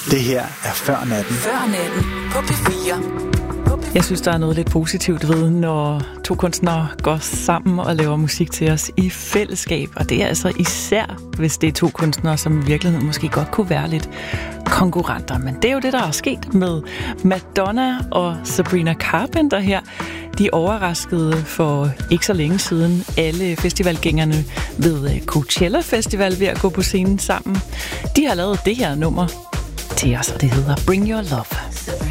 Det her er Før Natten. Før Natten på P4. Jeg synes, der er noget lidt positivt ved, når to kunstnere går sammen og laver musik til os i fællesskab. Og det er altså især, hvis det er to kunstnere, som i virkeligheden måske godt kunne være lidt konkurrenter. Men det er jo det, der er sket med Madonna og Sabrina Carpenter her. De overraskede for ikke så længe siden alle festivalgængerne ved Coachella Festival ved at gå på scenen sammen. De har lavet det her nummer til os, og det hedder Bring Your Love.